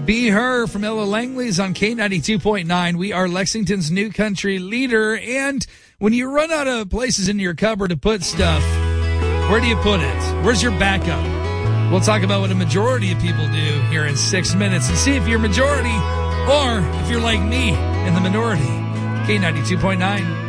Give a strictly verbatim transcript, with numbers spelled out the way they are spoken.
Be Her from Ella Langley's on K ninety-two point nine. We are Lexington's new country leader. And when you run out of places in your cupboard to put stuff, where do you put it? Where's your backup? We'll talk about what a majority of people do here in six minutes and see if you're majority or if you're like me in the minority. K ninety-two point nine.